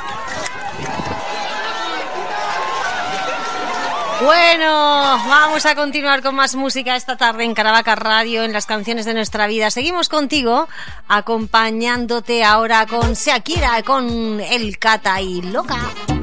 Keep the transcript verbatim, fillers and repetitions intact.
Bueno, vamos a continuar con más música esta tarde en Caravaca Radio, en las canciones de nuestra vida. Seguimos contigo, acompañándote ahora con Shakira, con El Cata y Loca.